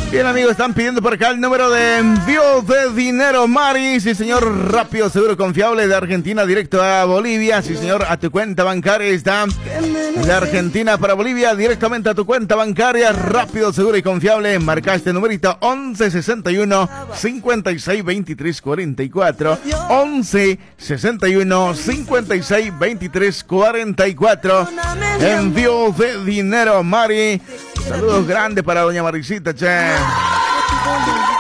Bien, amigos, están pidiendo por acá el número de envío de dinero, Mari. Sí, señor, rápido, seguro, confiable, de Argentina directo a Bolivia. Sí, señor, a tu cuenta bancaria está. De Argentina para Bolivia, directamente a tu cuenta bancaria. Rápido, seguro y confiable. Marca este numerito: 1161 56 23 44. 1161 56 23 44. Envío de dinero, Mari. Saludos grandes para doña Marisita, che.